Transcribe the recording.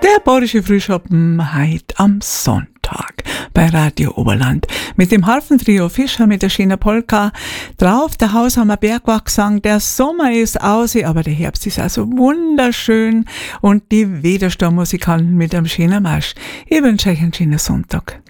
Der Bayerische Frühschoppen heute am Sonntag bei Radio Oberland. Mit dem Harfentrio Fischer mit der schönen Polka. Drauf der Hausheimer Bergwachsang. Der Sommer ist aus, aber der Herbst ist also wunderschön. Und die Wedersturmmusikanten mit einem schönen Marsch. Ich wünsche euch einen schönen Sonntag.